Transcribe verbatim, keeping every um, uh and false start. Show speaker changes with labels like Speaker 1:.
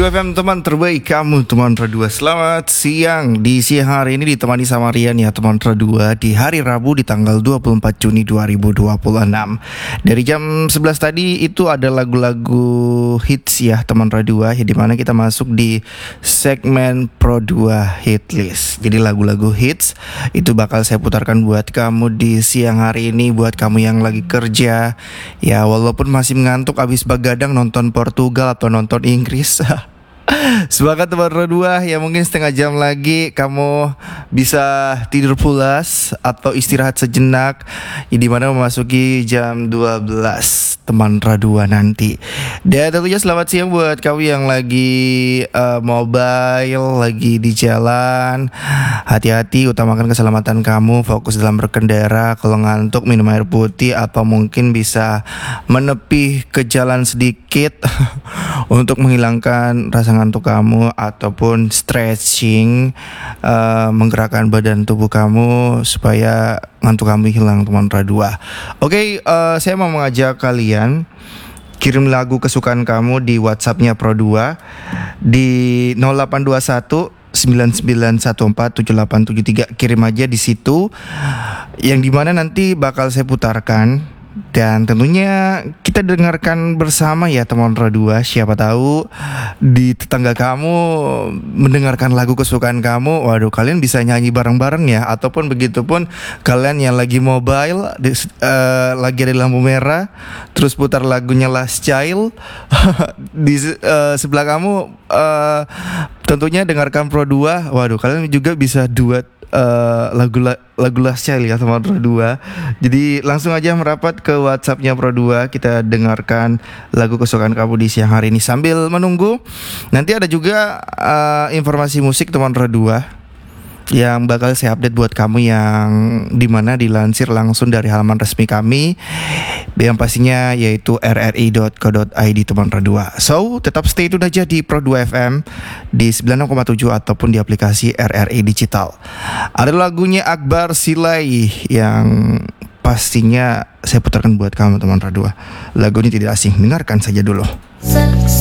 Speaker 1: Pro dua F M, teman terbaik kamu, teman Pro dua. Selamat siang. Di siang hari ini ditemani sama Rian ya, teman Pro dua. Di hari Rabu di tanggal dua puluh empat Juni dua ribu dua puluh enam. Dari jam sebelas tadi itu ada lagu-lagu hits ya, teman Pro dua, ya, dimana kita masuk di segmen Pro dua Hit List. Jadi lagu-lagu hits itu bakal saya putarkan buat kamu di siang hari ini. Buat kamu yang lagi kerja, ya walaupun masih mengantuk abis begadang nonton Portugal atau nonton Inggris, semangat teman Pro dua. Ya mungkin setengah jam lagi kamu bisa tidur pulas atau istirahat sejenak, ya, dimana memasuki jam dua belas teman Pro dua nanti. Dan tentunya selamat siang buat kamu yang lagi uh, mobile, lagi di jalan. Hati-hati, utamakan keselamatan kamu, fokus dalam berkendara. Kalau ngantuk minum air putih atau mungkin bisa menepi ke jalan sedikit untuk menghilangkan rasa ngantuk kamu, ataupun stretching, uh, menggerakkan badan tubuh kamu supaya ngantuk kamu hilang teman Pro dua. Oke, okay, uh, saya mau mengajak kalian kirim lagu kesukaan kamu di WhatsAppnya Pro dua di nol delapan dua satu sembilan sembilan satu empat tujuh delapan tujuh tiga. Kirim aja di situ, yang dimana nanti bakal saya putarkan. Dan tentunya kita dengarkan bersama ya teman Pro dua. Siapa tahu di tetangga kamu mendengarkan lagu kesukaan kamu, waduh, kalian bisa nyanyi bareng-bareng ya. Ataupun begitupun kalian yang lagi mobile di, uh, lagi ada lampu merah, terus putar lagunya Last Child di uh, sebelah kamu, uh, tentunya dengarkan Pro dua. Waduh, kalian juga bisa duet Uh, lagu lagu Last Child ya sama Pro dua. Jadi langsung aja merapat ke WhatsAppnya Pro dua. Kita dengarkan lagu kesukaan kamu di siang hari ini. Sambil menunggu, nanti ada juga uh, informasi musik teman Pro dua yang bakal saya update buat kamu, yang dimana dilansir langsung dari halaman resmi kami, yang pastinya yaitu r r i dot co dot i d teman Pro dua. So tetap stay tune aja di Pro dua F M di sembilan puluh enam koma tujuh ataupun di aplikasi R R I Digital. Ada lagunya Akbar Silai yang pastinya saya putarkan buat kamu teman Pro dua. Lagu ini tidak asing, dengarkan saja dulu.